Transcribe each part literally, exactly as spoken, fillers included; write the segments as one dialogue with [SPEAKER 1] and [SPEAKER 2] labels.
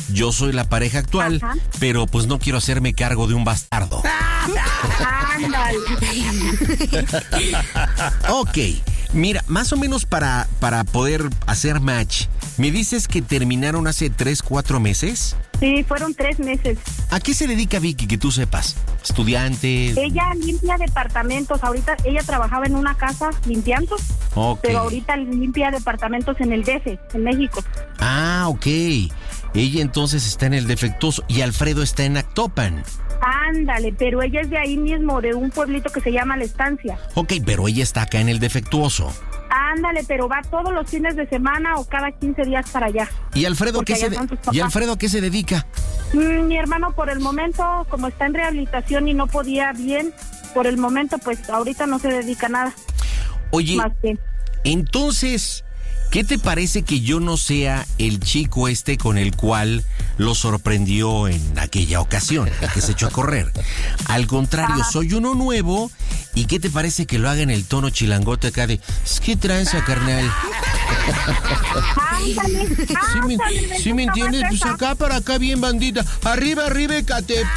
[SPEAKER 1] yo soy la pareja actual, ajá, pero pues no quiero hacerme cargo de un bastardo.
[SPEAKER 2] Ándale.
[SPEAKER 1] Ok, mira, más o menos para, para poder hacer match, ¿me dices que terminaron hace tres, cuatro meses?
[SPEAKER 2] Sí, fueron tres meses.
[SPEAKER 1] ¿A qué se dedica Vicky, que tú sepas? ¿Estudiante?
[SPEAKER 2] Ella limpia departamentos. Ahorita ella trabajaba en una casa limpiando, okay, pero ahorita limpia departamentos en el D F, en México.
[SPEAKER 1] Ah, ok. Ella entonces está en el defectuoso y Alfredo está en Actopan.
[SPEAKER 2] Ándale, pero ella es de ahí mismo, de un pueblito que se llama La Estancia.
[SPEAKER 1] Ok, pero ella está acá en el defectuoso.
[SPEAKER 2] Ándale, pero va todos los fines de semana o cada quince días para allá.
[SPEAKER 1] ¿Y Alfredo, qué se, de- ¿Y Alfredo a qué se dedica?
[SPEAKER 2] Mm, mi hermano por el momento, como está en rehabilitación y no podía bien, por el momento pues ahorita no se dedica a nada.
[SPEAKER 1] Oye,
[SPEAKER 2] más que...
[SPEAKER 1] entonces, ¿qué te parece que yo no sea el chico este con el cual lo sorprendió en aquella ocasión, el que se echó a correr? Al contrario, ah, soy uno nuevo. ¿Y qué te parece que lo haga en el tono chilangote acá de ¿qué tranza, carnal?
[SPEAKER 2] Ándale,
[SPEAKER 1] ¿Sí me,
[SPEAKER 2] ándale,
[SPEAKER 1] ¿sí me entiendes? Pues acá para acá bien bandita. Arriba, arriba, Ecatepec.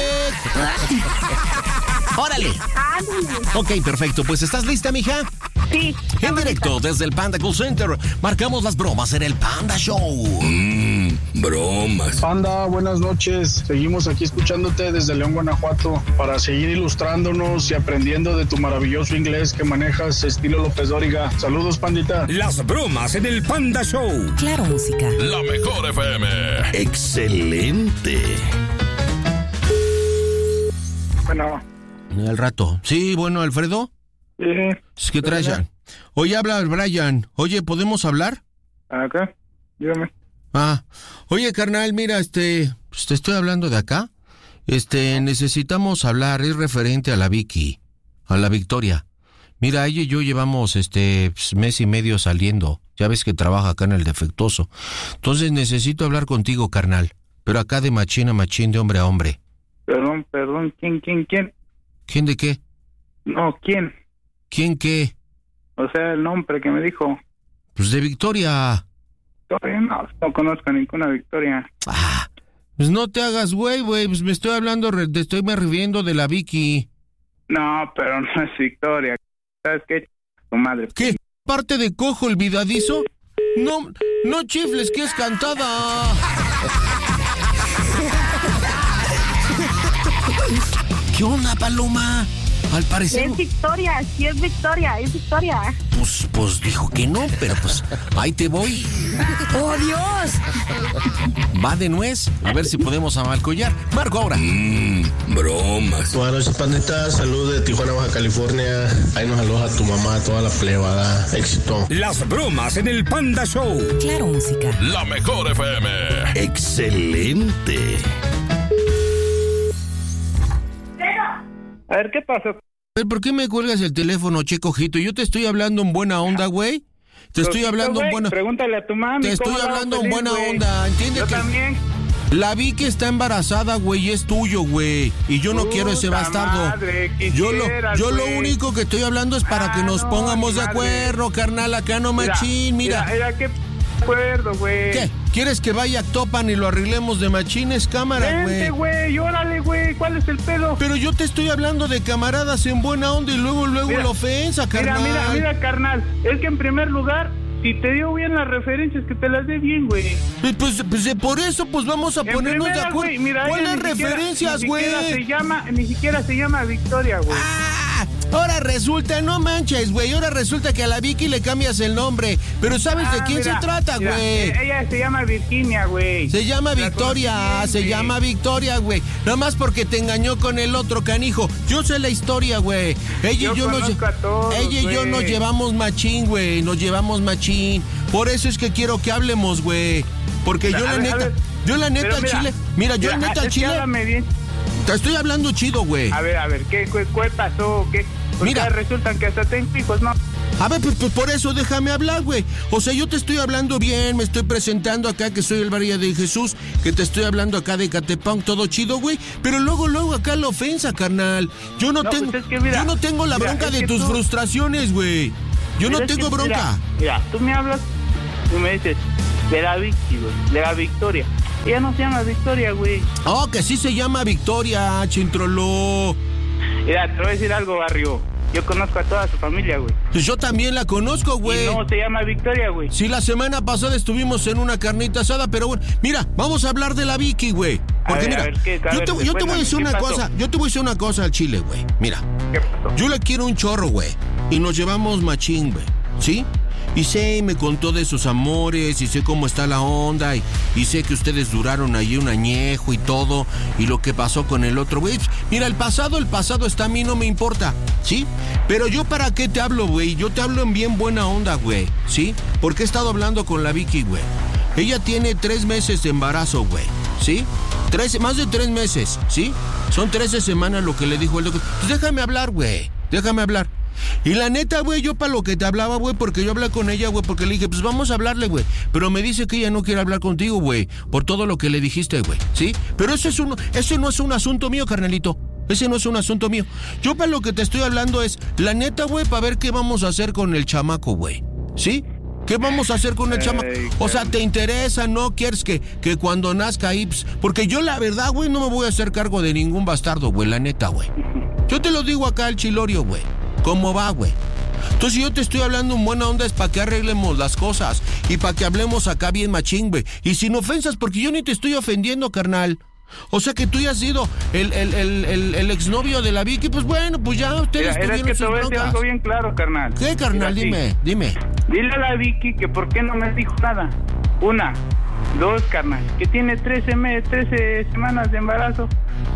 [SPEAKER 1] ¡Órale! Ok, perfecto. Pues, ¿estás lista, mija?
[SPEAKER 2] Sí.
[SPEAKER 1] En directo desde el Panda Cool Center, marcamos las bromas en el Panda Show.
[SPEAKER 3] Mmm, bromas.
[SPEAKER 4] Panda, buenas noches. Seguimos aquí escuchándote desde León, Guanajuato, para seguir ilustrándonos y aprendiendo de tu maravilloso inglés que manejas, estilo López Dóriga. Saludos, pandita.
[SPEAKER 3] Las bromas en el Panda Show.
[SPEAKER 5] Claro, música.
[SPEAKER 3] La mejor F M. Excelente.
[SPEAKER 4] Bueno.
[SPEAKER 1] Al rato. Sí, bueno, Alfredo.
[SPEAKER 4] Sí.
[SPEAKER 1] ¿Qué traes? Oye, habla Brian. Oye, ¿podemos hablar?
[SPEAKER 4] Acá, dígame.
[SPEAKER 1] Ah, oye, carnal, mira, este, pues te estoy hablando de acá. Este, necesitamos hablar, es referente a la Vicky, a la Victoria. Mira, ella y yo llevamos, este, pues, mes y medio saliendo. Ya ves que trabaja acá en el defectuoso. Entonces necesito hablar contigo, carnal. Pero acá de machín a machín, de hombre a hombre.
[SPEAKER 4] Perdón, perdón, ¿quién, quién, quién?
[SPEAKER 1] ¿Quién de qué?
[SPEAKER 4] No, ¿quién?
[SPEAKER 1] ¿Quién qué?
[SPEAKER 4] O sea, el nombre que me dijo.
[SPEAKER 1] Pues de Victoria.
[SPEAKER 4] Victoria, no, no conozco ninguna Victoria.
[SPEAKER 1] Ah, pues no te hagas güey, güey, pues me estoy hablando, te estoy me refiriendo de la Vicky.
[SPEAKER 4] No, pero no es Victoria. ¿Sabes qué? Tu madre.
[SPEAKER 1] ¿Qué? ¿Parte de cojo olvidadizo? No, no chifles, que es cantada. ¿Qué onda, Paloma? Al parecer...
[SPEAKER 2] Es Victoria, sí es Victoria, es Victoria.
[SPEAKER 1] Pues, pues dijo que no, pero pues ahí te voy.
[SPEAKER 5] ¡Oh, Dios!
[SPEAKER 1] Va de nuez, a ver si podemos amalcollar. Marco ahora.
[SPEAKER 3] Mmm, bromas.
[SPEAKER 6] Buenas noches, pandita. Salud de Tijuana, Baja California. Ahí nos saludos a tu mamá, a toda la plebada. Éxito.
[SPEAKER 3] Las bromas en el Panda Show.
[SPEAKER 5] Claro, música.
[SPEAKER 3] La mejor F M. Excelente.
[SPEAKER 4] A ver, ¿qué pasó?
[SPEAKER 1] ¿Por qué me cuelgas el teléfono, che cojito? Yo te estoy hablando en buena onda, güey. Te estoy hablando en buena...
[SPEAKER 4] Pregúntale a tu mami.
[SPEAKER 1] Te estoy hablando en buena onda, ¿entiendes?
[SPEAKER 4] Yo
[SPEAKER 1] que
[SPEAKER 4] también.
[SPEAKER 1] La vi que está embarazada, güey, y es tuyo, güey. Y yo no
[SPEAKER 4] Puta
[SPEAKER 1] quiero ese bastardo.
[SPEAKER 4] Madre,
[SPEAKER 1] yo lo, yo lo
[SPEAKER 4] wey.
[SPEAKER 1] único que estoy hablando es para
[SPEAKER 4] ah,
[SPEAKER 1] que nos
[SPEAKER 4] no,
[SPEAKER 1] pongamos de
[SPEAKER 4] madre.
[SPEAKER 1] acuerdo, carnal. Acá no machín, mira.
[SPEAKER 4] Mira, mira, qué acuerdo, güey.
[SPEAKER 1] ¿Qué? ¿Quieres que vaya a Topan y lo arreglemos de machines, cámara, güey?
[SPEAKER 4] Vente, güey, órale, güey, ¿cuál es el pedo?
[SPEAKER 1] Pero yo te estoy hablando de camaradas en buena onda y luego, luego
[SPEAKER 4] mira,
[SPEAKER 1] la ofensa, carnal.
[SPEAKER 4] Mira, mira, mira, carnal, es que en primer lugar, si te dio bien las referencias, que te las dé bien, güey.
[SPEAKER 1] Pues, pues, pues por eso, pues vamos a
[SPEAKER 4] en
[SPEAKER 1] ponernos
[SPEAKER 4] primera,
[SPEAKER 1] de acuerdo.
[SPEAKER 4] Wey, mira,
[SPEAKER 1] ¿cuáles
[SPEAKER 4] ni
[SPEAKER 1] referencias, güey?
[SPEAKER 4] Ni siquiera se llama, ni siquiera se llama Victoria, güey.
[SPEAKER 1] ¡Ah! Ahora resulta, no manches, güey. Ahora resulta que a la Vicky le cambias el nombre. Pero ¿sabes ah, de quién mira, se trata, güey?
[SPEAKER 4] Ella se llama Virginia, güey.
[SPEAKER 1] Se llama la Victoria, bien, se wey. llama Victoria, güey. Nada más porque te engañó con el otro canijo. Yo sé la historia, güey. Ella
[SPEAKER 4] yo
[SPEAKER 1] y yo nos
[SPEAKER 4] todos,
[SPEAKER 1] Ella y
[SPEAKER 4] wey.
[SPEAKER 1] yo nos llevamos machín, güey. Nos llevamos machín. Por eso es que quiero que hablemos, güey. Porque mira, yo la
[SPEAKER 4] ver,
[SPEAKER 1] neta, yo la neta al
[SPEAKER 4] mira,
[SPEAKER 1] chile. Mira, yo
[SPEAKER 4] mira,
[SPEAKER 1] neta al chile.
[SPEAKER 4] Bien.
[SPEAKER 1] Te estoy hablando chido, güey.
[SPEAKER 4] A ver, a ver, ¿qué, qué, qué pasó? ¿Qué? Porque mira, resultan que hasta ten hijos, ¿no?
[SPEAKER 1] A ver, pues, pues por eso déjame hablar, güey. O sea, yo te estoy hablando bien, me estoy presentando acá que soy el Varía de Jesús, que te estoy hablando acá de Catepán, todo chido, güey. Pero luego, luego acá la ofensa, carnal. Yo no, no tengo, pues es que mira, yo no tengo la mira, bronca de tus tú... frustraciones, güey. Yo mira, no tengo que, bronca.
[SPEAKER 4] Mira, mira, tú me hablas, tú me dices de la Vicky, güey, de la Victoria.
[SPEAKER 7] Ella no se llama Victoria, güey.
[SPEAKER 1] Oh, que sí se llama Victoria, Chintroló.
[SPEAKER 7] Mira, te voy a decir algo, Barrio. Yo conozco a toda su familia, güey.
[SPEAKER 1] Pues yo también la conozco, güey.
[SPEAKER 7] Y no se llama Victoria, güey.
[SPEAKER 1] Sí, la semana pasada estuvimos en una carnita asada, pero bueno, mira, vamos a hablar de la Vicky, güey. Porque
[SPEAKER 7] ver,
[SPEAKER 1] mira,
[SPEAKER 7] a ver, ¿qué? A
[SPEAKER 1] yo,
[SPEAKER 7] ver,
[SPEAKER 1] te, yo te voy a decir una
[SPEAKER 7] pasó?
[SPEAKER 1] cosa, yo te voy a decir una cosa al chile, güey. Mira,
[SPEAKER 7] ¿Qué pasó?
[SPEAKER 1] yo le quiero un chorro, güey, y nos llevamos machín, güey, ¿sí? Y sé, me contó de sus amores, y sé cómo está la onda, y, y sé que ustedes duraron ahí un añejo y todo, y lo que pasó con el otro, güey. Mira, el pasado, el pasado está, a mí no me importa, ¿sí? Pero yo, ¿para qué te hablo, güey? Yo te hablo en bien buena onda, güey, ¿sí? Porque he estado hablando con la Vicky, güey. Ella tiene tres meses de embarazo, güey, ¿sí? Tres, más de tres meses, ¿sí? Son trece semanas lo que le dijo el doctor. Pues déjame hablar, güey, déjame hablar. Y la neta, güey, yo para lo que te hablaba, güey, porque yo hablé con ella, güey, porque le dije, pues vamos a hablarle, güey. Pero me dice que ella no quiere hablar contigo, güey, por todo lo que le dijiste, güey, ¿sí? Pero ese, es un, ese no es un asunto mío, carnalito. Ese no es un asunto mío. Yo para lo que te estoy hablando es, la neta, güey, para ver qué vamos a hacer con el chamaco, güey, ¿sí? ¿Qué vamos a hacer con el chamaco? O sea, ¿te interesa? ¿No quieres que, que cuando nazca Ips? Porque yo la verdad, güey, no me voy a hacer cargo de ningún bastardo, güey, la neta, güey. Yo te lo digo acá al chilorio, güey. ¿Cómo va, güey? Entonces, si yo te estoy hablando en buena onda es para que arreglemos las cosas y para que hablemos acá bien machín, güey. Y sin ofensas, porque yo ni te estoy ofendiendo, carnal. O sea, que tú ya has sido el, el, el, el, el exnovio de la Vicky, pues bueno, pues ya ustedes
[SPEAKER 7] Mira,
[SPEAKER 1] tuvieron
[SPEAKER 7] es que
[SPEAKER 1] sus
[SPEAKER 7] te voy a decir
[SPEAKER 1] broncas.
[SPEAKER 7] algo bien claro, carnal.
[SPEAKER 1] ¿Qué, carnal?
[SPEAKER 7] Mira,
[SPEAKER 1] dime,
[SPEAKER 7] sí.
[SPEAKER 1] dime.
[SPEAKER 7] Dile a la Vicky que por qué no me dijo nada. Una. Dos, carnal. Que tiene trece, me- trece semanas de embarazo.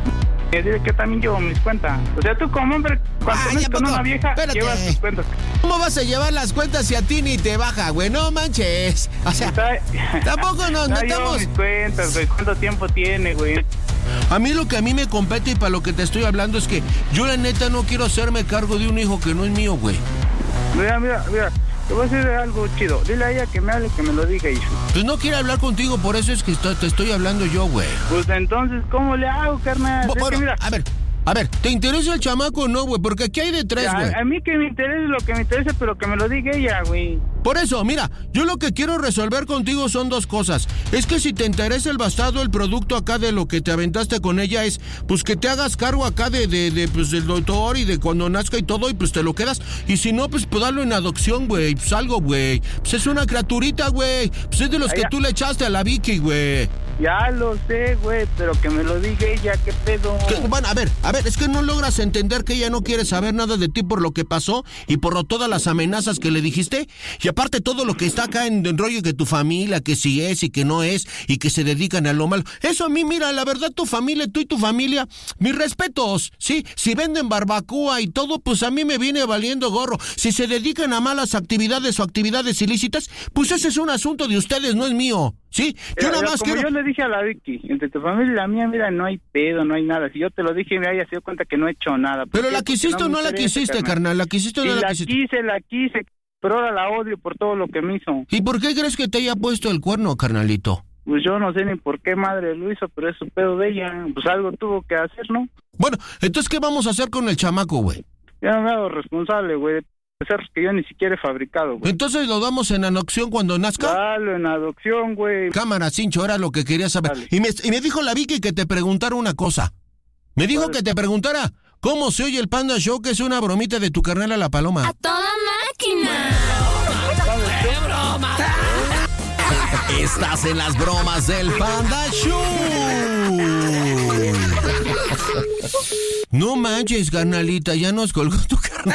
[SPEAKER 7] Que dile que también llevo mis cuentas. O sea, tú como hombre, cuando
[SPEAKER 1] Ay,
[SPEAKER 7] metes
[SPEAKER 1] ¿a
[SPEAKER 7] con
[SPEAKER 1] poco?
[SPEAKER 7] una vieja,
[SPEAKER 1] Espérate.
[SPEAKER 7] llevas tus cuentas.
[SPEAKER 1] ¿Cómo vas a llevar las cuentas si a ti ni te baja, güey? No manches. O sea,
[SPEAKER 7] Está-
[SPEAKER 1] tampoco nos
[SPEAKER 7] No, llevo
[SPEAKER 1] metamos.
[SPEAKER 7] mis cuentas, güey. ¿Cuánto tiempo tiene, güey?
[SPEAKER 1] A mí lo que a mí me compete y para lo que te estoy hablando es que yo la neta no quiero hacerme cargo de un hijo que no es mío, güey.
[SPEAKER 7] Mira, mira, mira. Te voy a decir algo chido. Dile a ella que me hable, que me lo diga, hijo.
[SPEAKER 1] Pues no quiere hablar contigo, por eso es que estoy- te estoy hablando yo, güey.
[SPEAKER 7] Pues entonces, ¿cómo le hago, carnal?
[SPEAKER 1] Bu-
[SPEAKER 7] Es que
[SPEAKER 1] bueno,
[SPEAKER 7] mira,
[SPEAKER 1] a ver, a ver, ¿te interesa el chamaco o no, güey? Porque aquí hay de tres, güey.
[SPEAKER 7] a, a mí que me interese lo que me interese, pero que me lo diga ella, güey.
[SPEAKER 1] Por eso, mira, yo lo que quiero resolver contigo son dos cosas. Es que si te interesa el bastardo, el producto acá de lo que te aventaste con ella es, pues que te hagas cargo acá de, de, de pues del doctor y de cuando nazca y todo, y pues te lo quedas. Y si no, pues, pues darlo en adopción, güey. Pues algo, güey. Pues es una criaturita, güey. Pues es de los
[SPEAKER 7] Ay,
[SPEAKER 1] que
[SPEAKER 7] ya.
[SPEAKER 1] tú le echaste a la Vicky, güey.
[SPEAKER 7] Ya lo sé, güey, pero que me lo diga ella, ¿qué pedo?
[SPEAKER 1] Que- Bueno, a ver, a ver, es que no logras entender que ella no quiere saber nada de ti por lo que pasó y por lo- todas las amenazas que le dijiste. Y aparte todo lo que está acá en, en rollo que tu familia, que si es y que no es, y que se dedican a lo malo. Eso a mí, mira, la verdad, tu familia, tú y tu familia, mis respetos, ¿sí? Si venden barbacoa y todo, pues a mí me viene valiendo gorro. Si se dedican a malas actividades o actividades ilícitas, pues ese es un asunto de ustedes, no es mío, ¿sí? Yo
[SPEAKER 7] Mira,
[SPEAKER 1] nada
[SPEAKER 7] mira,
[SPEAKER 1] más
[SPEAKER 7] como
[SPEAKER 1] quiero...
[SPEAKER 7] yo le dije a la Vicky, entre tu familia y la mía, mira, no hay pedo, no hay nada. Si yo te lo dije, me haya sido cuenta que no he hecho nada. ¿Por
[SPEAKER 1] Pero
[SPEAKER 7] qué?
[SPEAKER 1] la
[SPEAKER 7] Porque
[SPEAKER 1] quisiste o
[SPEAKER 7] me
[SPEAKER 1] no la
[SPEAKER 7] interesa,
[SPEAKER 1] quisiste, carnal, la quisiste o
[SPEAKER 7] Y
[SPEAKER 1] no la
[SPEAKER 7] la
[SPEAKER 1] quisiste.
[SPEAKER 7] quise, la quise, pero ahora la odio por todo lo que me hizo.
[SPEAKER 1] ¿Y por qué crees que te haya puesto el cuerno, carnalito?
[SPEAKER 7] Pues yo no sé ni por qué madre lo hizo, pero es su pedo de ella. Pues algo tuvo que hacer, ¿no?
[SPEAKER 1] Bueno, entonces, ¿qué vamos a hacer con el chamaco, güey?
[SPEAKER 7] Ya me hago responsable, güey, de cerros que yo ni siquiera he fabricado, güey.
[SPEAKER 1] Entonces lo damos en adopción cuando nazca.
[SPEAKER 7] Dale, en adopción, güey.
[SPEAKER 1] Cámara, Cincho, era lo que quería saber.
[SPEAKER 7] Dale.
[SPEAKER 1] Y me, y me dijo la Vicky que te preguntara una cosa. Me dijo
[SPEAKER 7] ¿Cuál?
[SPEAKER 1] que te preguntara cómo se oye el Panda Show, que es una bromita de tu carnal a la paloma.
[SPEAKER 5] ¡A toda máquina!
[SPEAKER 1] Estás en las bromas del Panda Show. No manches, carnalita, ya nos colgó tu carnal.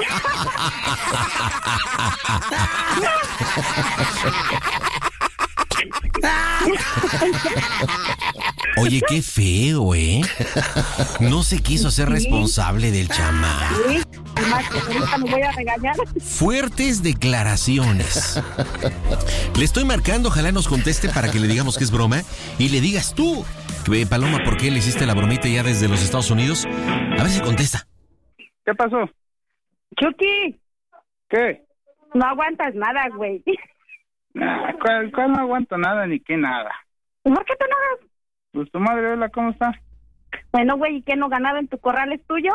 [SPEAKER 1] Oye, qué feo, ¿eh? No se quiso hacer responsable del chamaco.
[SPEAKER 2] Sí, además, ahorita me voy a regañar.
[SPEAKER 1] Fuertes declaraciones. Le estoy marcando, ojalá nos conteste para que le digamos que es broma y le digas tú, que, Paloma, ¿por qué le hiciste la bromita ya desde los Estados Unidos? A ver si contesta.
[SPEAKER 7] ¿Qué pasó?
[SPEAKER 2] Chucky,
[SPEAKER 7] ¿Qué?
[SPEAKER 2] no aguantas nada, güey.
[SPEAKER 7] Nah, ¿cuál, cuál no aguanto nada ni qué nada?
[SPEAKER 2] ¿Por qué te enojas?
[SPEAKER 7] Pues tu madre, hola, ¿cómo está?
[SPEAKER 2] Bueno, güey, ¿y qué no ganaba en tu corral es tuyo?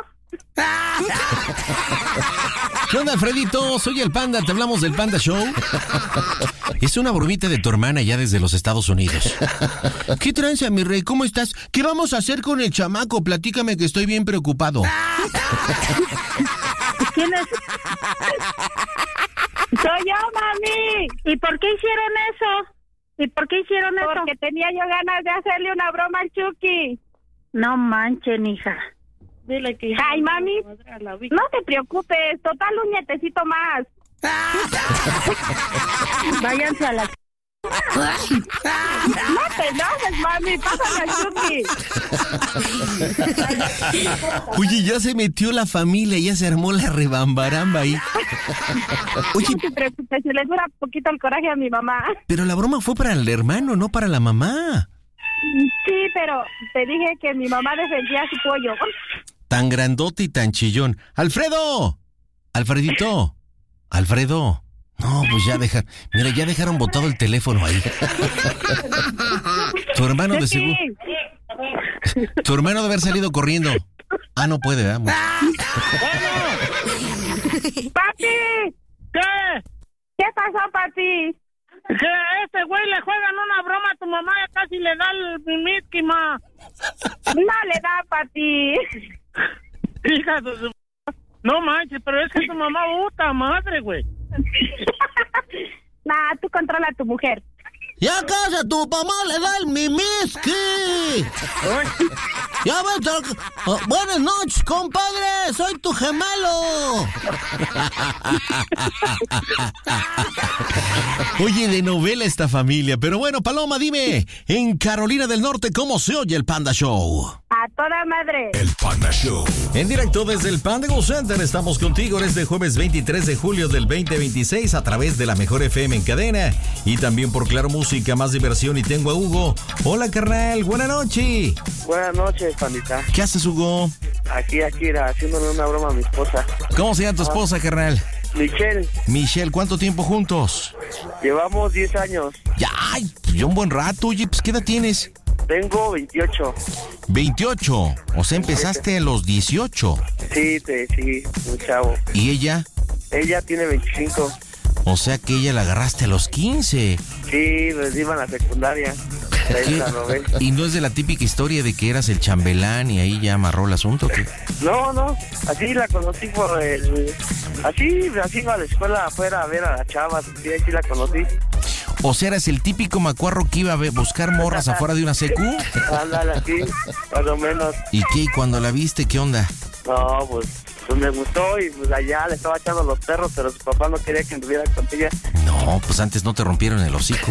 [SPEAKER 1] ¿Qué onda, Alfredito? Soy el Panda, te hablamos del Panda Show. Es una bromita de tu hermana ya desde los Estados Unidos. ¿Qué tranza, mi rey? ¿Cómo estás? ¿Qué vamos a hacer con el chamaco? Platícame que estoy bien preocupado.
[SPEAKER 2] ¿Quién es? Soy yo, mami. ¿Y por qué hicieron eso? ¿Y por qué hicieron eso? Porque tenía yo ganas de hacerle una broma al Chucky. No manchen, hija. Dile que... Ay, mami, no te preocupes. Total, un nietecito más. Váyanse a la... No te enojes, mami, pásame al Chucky.
[SPEAKER 1] Oye, ya se metió la familia, ya se armó la rebambaramba ahí.
[SPEAKER 2] Oye, no te preocupes, se le dura poquito el coraje a mi mamá.
[SPEAKER 1] Pero la broma fue para el hermano, no para la mamá.
[SPEAKER 2] Sí, pero te dije que mi mamá defendía a su pollo.
[SPEAKER 1] Tan grandote y tan chillón. ¡Alfredo! ¡Alfredito! ¡Alfredo! No, pues ya dejar, mira, ya dejaron botado el teléfono ahí. Tu hermano de seguro. Tu hermano de haber salido corriendo. Ah, no puede, ¿verdad?
[SPEAKER 2] ¡Papi!
[SPEAKER 8] ¿Qué?
[SPEAKER 2] ¿Qué pasó, papi?
[SPEAKER 8] Que a este güey le juegan una broma a tu mamá y casi le da el mimiski, ma.
[SPEAKER 2] No le da, papi.
[SPEAKER 8] Hija de su... No manches, pero es que tu mamá puta madre, güey.
[SPEAKER 2] Nah, tú controla a tu mujer.
[SPEAKER 1] ¡Ya casa, tu mamá le da el mimiski! ¡Ya ves! Oh, buenas noches, compadre, soy tu gemelo. Oye, de novela esta familia, pero bueno, Paloma, dime, en Carolina del Norte, ¿cómo se oye el Panda Show?
[SPEAKER 2] A toda madre.
[SPEAKER 3] El Panda Show.
[SPEAKER 1] En directo desde el Panda Go Center estamos contigo en este jueves veintitrés de julio del veinte veintiséis a través de la Mejor F M en cadena y también por Claro Música, más diversión. Y tengo a Hugo. Hola, carnal, buena noche.
[SPEAKER 9] Buenas noches, pandita.
[SPEAKER 1] ¿Qué haces, Hugo?
[SPEAKER 9] Aquí, aquí, haciéndole una broma a mi esposa.
[SPEAKER 1] ¿Cómo se llama tu esposa, carnal?
[SPEAKER 9] Michelle.
[SPEAKER 1] Michelle, ¿cuánto tiempo juntos?
[SPEAKER 9] Llevamos diez años.
[SPEAKER 1] Ya, ay, ya un buen rato. Oye, pues, ¿qué edad tienes?
[SPEAKER 9] Tengo veintiocho.
[SPEAKER 1] veintiocho, o sea, empezaste a los dieciocho.
[SPEAKER 9] Sí, te, sí, un chavo.
[SPEAKER 1] ¿Y ella?
[SPEAKER 9] Ella tiene veinticinco.
[SPEAKER 1] O sea que ella la agarraste a los quince.
[SPEAKER 9] Sí, pues iba a la secundaria. Ahí la robé.
[SPEAKER 1] ¿Y no es de la típica historia de que eras el chambelán y ahí ya amarró el asunto? ¿Qué?
[SPEAKER 9] No, no, así la conocí por el... Así, así iba a la escuela afuera a ver a las chavas, sí, así la conocí.
[SPEAKER 1] O sea, eras el típico macuarro que iba a buscar morras afuera de una secu.
[SPEAKER 9] Ándale, así, más o menos.
[SPEAKER 1] ¿Y qué? ¿Y cuando la viste, qué onda?
[SPEAKER 9] No, pues, pues me gustó y pues allá le estaba echando los perros, pero su papá no quería que anduviera con ella.
[SPEAKER 1] No, pues antes no te rompieron el hocico.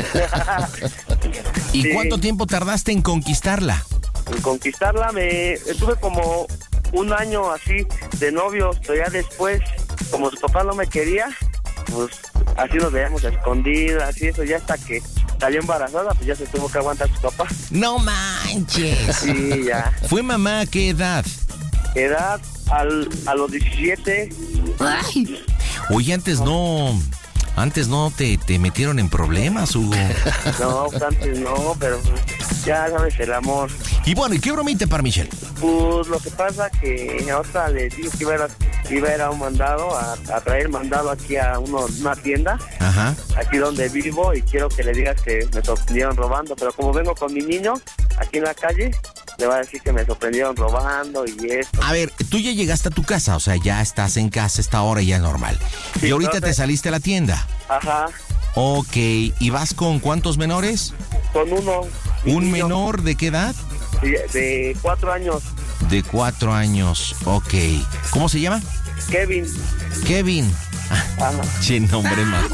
[SPEAKER 1] ¿Y sí. Cuánto tiempo tardaste en conquistarla?
[SPEAKER 9] En conquistarla me... Estuve como un año así de novios, pero ya después, como su papá no me quería, pues así nos veíamos a escondidas y eso, ya hasta que salió embarazada, pues ya se tuvo que aguantar su papá.
[SPEAKER 1] ¡No manches!
[SPEAKER 9] Sí, ya.
[SPEAKER 1] ¿Fue mamá a qué edad?
[SPEAKER 9] Edad al, a los diecisiete.
[SPEAKER 1] Ay. Oye, antes no... Antes no te, te metieron en problemas, Hugo.
[SPEAKER 9] No, antes no, pero ya sabes, el amor.
[SPEAKER 1] Y bueno, ¿y qué bromita para Michelle?
[SPEAKER 9] Pues lo que pasa que ahorita le dije que iba a ir a, iba a, ir a un mandado, a, a traer mandado aquí a uno, una tienda.
[SPEAKER 1] Ajá.
[SPEAKER 9] Aquí donde vivo y quiero que le digas que me sorprendieron robando, pero como vengo con mi niño aquí en la calle, le va a decir que me sorprendieron robando y esto.
[SPEAKER 1] A ver, tú ya llegaste a tu casa, o sea, ya estás en casa esta hora y ya normal. Sí, y ahorita entonces, te saliste a la tienda.
[SPEAKER 9] Ajá.
[SPEAKER 1] Ok, ¿y vas con cuántos menores?
[SPEAKER 9] Con uno.
[SPEAKER 1] ¿Un niño. Menor de qué edad?
[SPEAKER 9] De, de cuatro años.
[SPEAKER 1] De cuatro años, ok. ¿Cómo se llama?
[SPEAKER 9] Kevin.
[SPEAKER 1] Kevin.
[SPEAKER 9] Ajá.
[SPEAKER 1] Che, nombre más.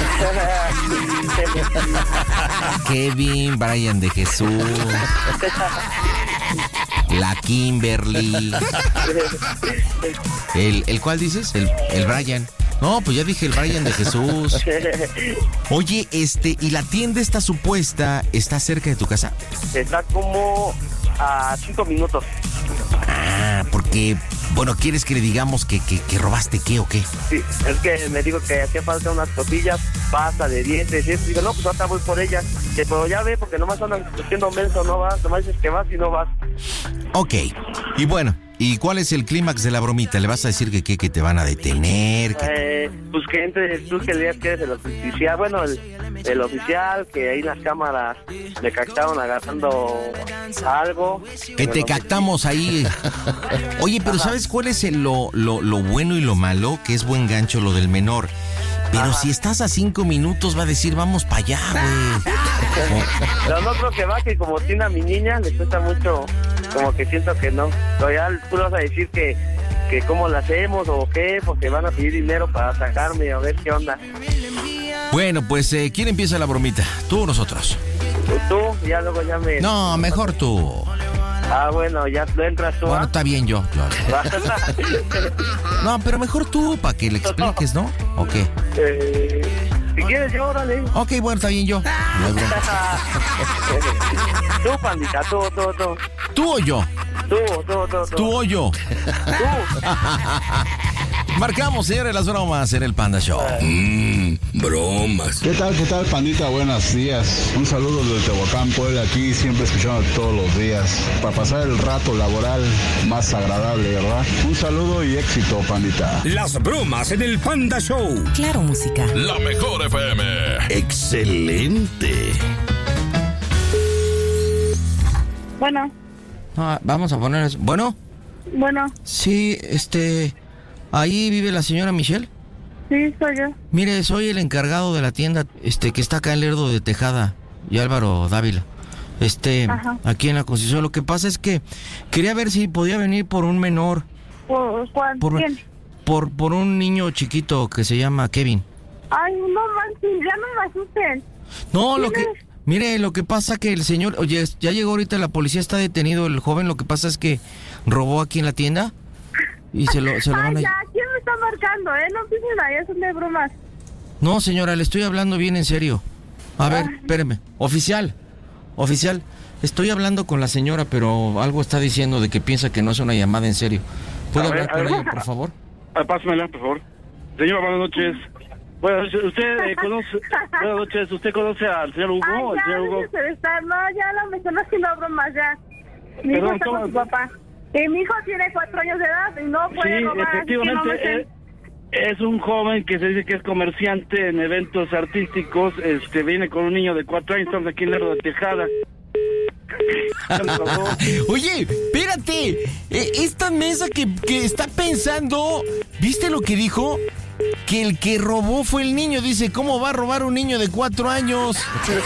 [SPEAKER 1] Kevin, Brian de Jesús. La Kimberly. ¿El, el cuál dices? El, el Brian. No, pues ya dije el Brian de Jesús. Oye, este, ¿y la tienda esta supuesta está cerca de tu casa?
[SPEAKER 9] Está como a cinco minutos.
[SPEAKER 1] Ah, porque, bueno, ¿quieres que le digamos que, que, que robaste qué o qué?
[SPEAKER 9] Sí, es que me digo que hacía falta unas costillas, pasta de dientes y eso. Digo, no, pues ahorita voy por ellas. Que, pero ya ve, porque nomás andan haciendo menso, no vas. Nomás dices que vas y no vas.
[SPEAKER 1] Ok, y bueno, ¿Y cuál es el clímax de la bromita? ¿Le vas a decir que, que, que te van a detener? Que...
[SPEAKER 9] Eh, pues que entres tú, que le digas que eres el oficial, bueno, el, el oficial, que ahí en las cámaras le captaron agarrando algo.
[SPEAKER 1] Que te captamos ahí. Oye, pero Ajá. ¿sabes cuál es el, lo, lo, lo bueno y lo malo? Que es buen gancho lo del menor. Pero Ajá. si estás a cinco minutos va a decir, vamos para allá, güey.
[SPEAKER 9] Pero no creo que va, que como tiene a mi niña, le cuesta mucho, como que siento que no. Pero ya tú le vas a decir que, que cómo la hacemos o qué, porque van a pedir dinero para sacarme, a ver qué onda.
[SPEAKER 1] Bueno, pues, eh, ¿quién empieza la bromita? ¿Tú o nosotros?
[SPEAKER 9] Tú, ya luego ya me...
[SPEAKER 1] No, mejor tú.
[SPEAKER 9] Ah, bueno, ya tú entras tú.
[SPEAKER 1] Bueno,
[SPEAKER 9] ¿ah?
[SPEAKER 1] está bien yo. yo. No, pero mejor tú, para que le expliques, ¿no? ¿O qué?
[SPEAKER 9] Eh, si quieres yo, órale.
[SPEAKER 1] Ok, bueno, está bien yo. No hay broma.
[SPEAKER 9] Tú, pandita, tú, tú, tú.
[SPEAKER 1] ¿Tú o yo?
[SPEAKER 9] Tú, tú, tú, tú.
[SPEAKER 1] ¿Tú o yo?
[SPEAKER 9] Tú.
[SPEAKER 1] Marcamos, señores, las bromas en el Panda Show.
[SPEAKER 3] Mmm, bromas.
[SPEAKER 4] ¿Qué tal, qué tal, pandita? Buenos días. Un saludo desde Tehuacán, Puebla, aquí siempre escuchando todos los días. Para pasar el rato laboral más agradable, ¿verdad? Un saludo y éxito, pandita.
[SPEAKER 3] Las bromas en el Panda Show.
[SPEAKER 10] Claro, música.
[SPEAKER 3] La mejor F M. Excelente.
[SPEAKER 2] Bueno.
[SPEAKER 1] Ah, vamos a poner eso. ¿Bueno?
[SPEAKER 2] Bueno.
[SPEAKER 1] Sí, este... ¿Ahí vive la señora Michelle?
[SPEAKER 2] Sí, soy yo.
[SPEAKER 1] Mire, soy el encargado de la tienda este que está acá en Lerdo de Tejada y Álvaro Dávila. Este, Ajá. aquí en la Constitución. Lo que pasa es que quería ver si podía venir por un menor.
[SPEAKER 2] ¿Por cuál?
[SPEAKER 1] Por,
[SPEAKER 2] ¿Quién?
[SPEAKER 1] Por, por un niño chiquito que se llama Kevin.
[SPEAKER 2] Ay, no manches, ya no me asusten.
[SPEAKER 1] No, lo que... Mire, lo que pasa que el señor... Oye, ya llegó ahorita la policía, está detenido el joven. Lo que pasa es que robó aquí en la tienda. Y se lo, se lo van a...
[SPEAKER 2] Ay, ya, ¿quién me está marcando, eh? No empiecen ahí, son de bromas.
[SPEAKER 1] No, señora, le estoy hablando bien en serio. A ver, espéreme. Oficial, oficial, estoy hablando con la señora, pero algo está diciendo de que piensa que no es una llamada en serio. ¿Puedo hablar con ella, por favor?
[SPEAKER 11] Ah, pásamela, por favor. Señora, buenas noches. Bueno, usted eh, conoce... Buenas noches, ¿usted conoce al señor Hugo?
[SPEAKER 2] Ay, ya,
[SPEAKER 11] el señor Hugo.
[SPEAKER 2] Estar. No, ya no me están haciendo bromas, ya. Mi
[SPEAKER 11] Perdón,
[SPEAKER 2] hijo está con su papá. Y mi hijo tiene cuatro años de edad y no puede
[SPEAKER 11] sí,
[SPEAKER 2] robar.
[SPEAKER 11] Efectivamente,
[SPEAKER 2] no me
[SPEAKER 11] es, es un joven que se dice que es comerciante en eventos artísticos. Este, viene con un niño de cuatro años, estamos aquí en Lerdo de Tejada.
[SPEAKER 1] Oye, espérate. Eh, esta mesa que, que está pensando, ¿viste lo que dijo? Que el que robó fue el niño. Dice, ¿cómo va a robar un niño de cuatro años?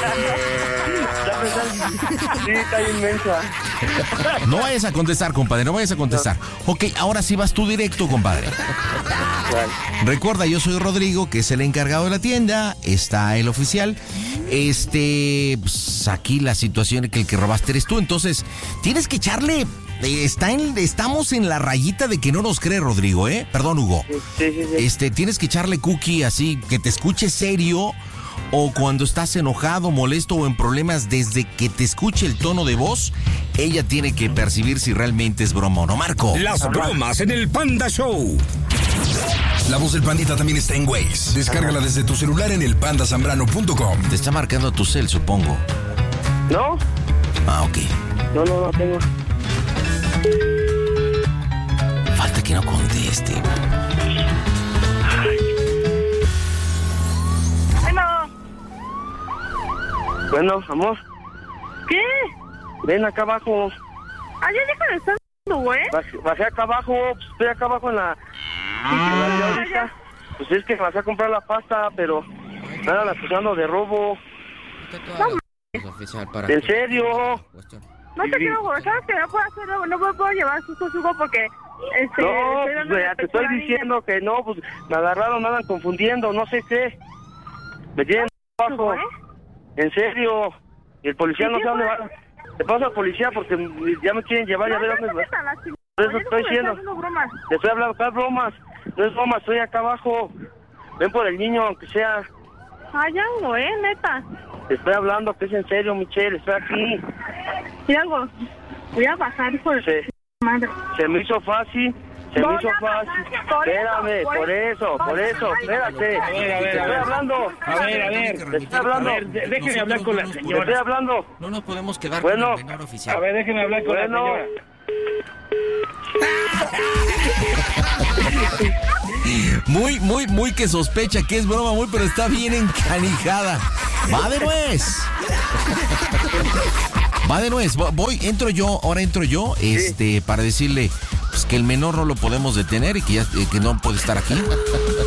[SPEAKER 9] Sí, está inmensa.
[SPEAKER 1] No vayas a contestar, compadre, no vayas a contestar. No. Ok, ahora sí vas tú directo, compadre. Vale. Recuerda, yo soy Rodrigo, que es el encargado de la tienda. Está el oficial. Este, pues aquí la situación es que el que robaste eres tú. Entonces, tienes que echarle... Está en, estamos en la rayita de que no nos cree Rodrigo, ¿eh? Perdón, Hugo.
[SPEAKER 9] Sí, sí, sí.
[SPEAKER 1] Este, tienes que echarle cookie así, que te escuche serio, o cuando estás enojado, molesto o en problemas, desde que te escuche el tono de voz, ella tiene que percibir si realmente es broma o no, Marco.
[SPEAKER 3] Las bromas en el Panda Show. La voz del Pandita también está en Waze. Descárgala desde tu celular en el panda zambrano punto com.
[SPEAKER 1] Te está marcando tu cel, supongo.
[SPEAKER 9] ¿No?
[SPEAKER 1] Ah, ok.
[SPEAKER 9] No, no, no tengo.
[SPEAKER 1] Falta que no conteste.
[SPEAKER 2] Bueno.
[SPEAKER 9] Bueno, amor.
[SPEAKER 2] ¿Qué?
[SPEAKER 9] Ven acá abajo.
[SPEAKER 2] Ay, ya deja de estar, güey.
[SPEAKER 9] Bajé acá abajo, estoy acá abajo en la... Ah, en la pues es que bajé a comprar la pasta, pero nada, la acusando de robo.
[SPEAKER 2] No,
[SPEAKER 1] oficial para
[SPEAKER 9] ¿en serio?
[SPEAKER 2] No te quiero, ¿sabes que no puedo hacerlo? No me puedo llevar sus hijos porque... Este,
[SPEAKER 9] no, pues, ya te estoy diciendo que no, pues me agarraron, me andan confundiendo, no sé qué. Me tienen abajo. ¿Eh? En serio. Y el policía no sé dónde va. Te paso al policía porque ya me quieren llevar, ya ver dónde va. Por eso estoy diciendo. Te estoy hablando, ¿qué bromas? No es broma, estoy acá abajo. Ven por el niño, aunque sea.
[SPEAKER 2] Ay, ya, güey, neta.
[SPEAKER 9] Te estoy hablando que es en serio, Michelle, estoy aquí.
[SPEAKER 2] Y algo, voy a bajar, hijo de
[SPEAKER 9] se,
[SPEAKER 2] madre.
[SPEAKER 9] Se me hizo fácil, se
[SPEAKER 2] no,
[SPEAKER 9] me hizo fácil.
[SPEAKER 2] Por
[SPEAKER 9] Espérame,
[SPEAKER 2] eso,
[SPEAKER 9] por eso, por eso, espérate.
[SPEAKER 11] A ver, a ver,
[SPEAKER 9] te
[SPEAKER 11] a
[SPEAKER 9] estoy
[SPEAKER 11] ver.
[SPEAKER 9] hablando.
[SPEAKER 11] A ver, a ver.
[SPEAKER 9] Te estoy hablando.
[SPEAKER 11] A ver, déjeme hablar con la señora.
[SPEAKER 9] Te estoy hablando.
[SPEAKER 1] No nos podemos quedar
[SPEAKER 9] bueno,
[SPEAKER 1] con el menor oficial.
[SPEAKER 11] A ver, déjeme hablar con
[SPEAKER 9] bueno.
[SPEAKER 11] la señora.
[SPEAKER 1] Muy, muy, muy que sospecha que es broma, muy, pero está bien encanijada. Va de nuez. Va de nuez. Voy, entro yo, ahora entro yo, este, para decirle pues, que el menor no lo podemos detener y que ya que no puede estar aquí.